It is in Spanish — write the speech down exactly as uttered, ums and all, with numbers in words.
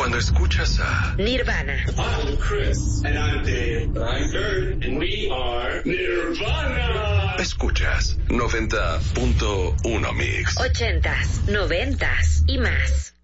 Cuando escuchas a Nirvana. I'm Chris. And I'm Dave. I'm Kurt. And we are Nirvana. Escuchas noventa punto uno Mix. Ochentas, noventas y más.